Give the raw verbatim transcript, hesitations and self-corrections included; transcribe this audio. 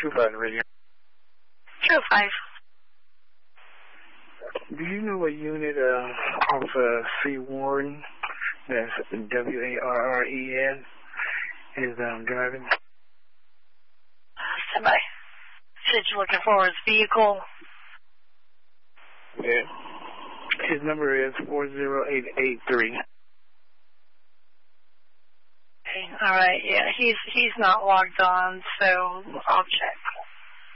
two five radio. two five. Do you know what unit uh, of uh, C. Warren, that's W A R R E N, is um, driving? Somebody said you're looking for his vehicle. Yeah. His number is four zero eight eight three. All right, yeah, he's he's not logged on, so I'll check.